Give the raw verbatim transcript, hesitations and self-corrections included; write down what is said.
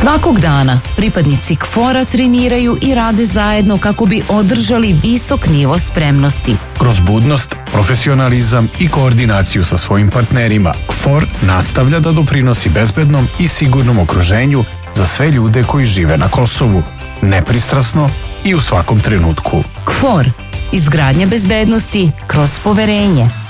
Svakog dana pripadnici K F O R-a treniraju i rade zajedno kako bi održali visok nivo spremnosti. Kroz budnost, profesionalizam i koordinaciju sa svojim partnerima, K F O R nastavlja da doprinosi bezbednom i sigurnom okruženju za sve ljude koji žive na Kosovu, nepristrasno i u svakom trenutku. K F O R. Izgradnja bezbednosti kroz poverenje.